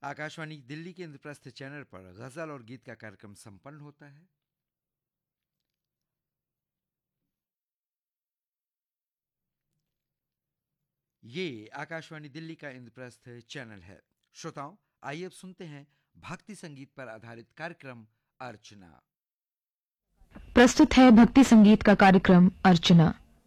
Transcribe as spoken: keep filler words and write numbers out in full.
आकाशवाणी दिल्ली के इंद्रप्रस्थ चैनल पर गजल और गीत का कार्यक्रम संपन्न होता है। ये आकाशवाणी दिल्ली का इंद्रप्रस्थ चैनल है। श्रोताओं, आइए अब सुनते हैं भक्ति संगीत पर आधारित कार्यक्रम अर्चना। प्रस्तुत है भक्ति संगीत का कार्यक्रम अर्चना।